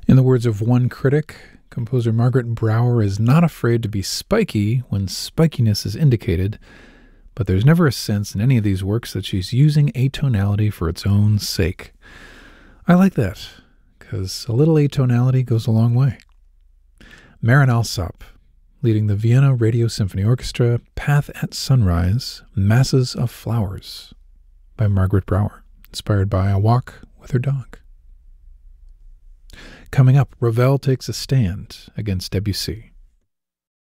In the words of one critic, composer Margaret Brower is not afraid to be spiky when spikiness is indicated, but there's never a sense in any of these works that she's using atonality for its own sake. I like that, because a little atonality goes a long way. Marin Alsop, leading the Vienna Radio Symphony Orchestra, Path at Sunrise, Masses of Flowers, by Margaret Brower, inspired by a walk with her dog. Coming up, Ravel takes a stand against Debussy.